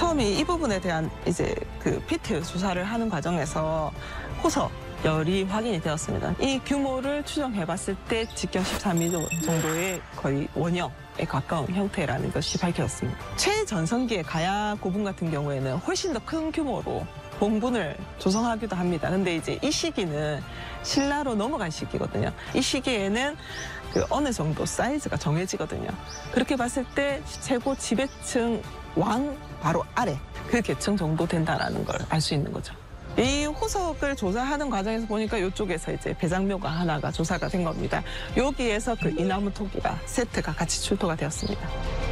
처음에 이 부분에 대한 이제 그 피트 조사를 하는 과정에서 호석열이 확인이 되었습니다. 이 규모를 추정해봤을 때 직경 13m 정도의 거의 원형에 가까운 형태라는 것이 밝혀졌습니다. 최전성기의 가야 고분 같은 경우에는 훨씬 더 큰 규모로 봉분을 조성하기도 합니다. 근데 이제 이 시기는 신라로 넘어간 시기거든요. 이 시기에는 그 어느 정도 사이즈가 정해지거든요. 그렇게 봤을 때 최고 지배층 왕 바로 아래 그 계층 정도 된다라는 걸 알 수 있는 거죠. 이 호석을 조사하는 과정에서 보니까 이쪽에서 이제 배장묘가 하나가 조사가 된 겁니다. 여기에서 그 이나무 토기가 세트가 같이 출토가 되었습니다.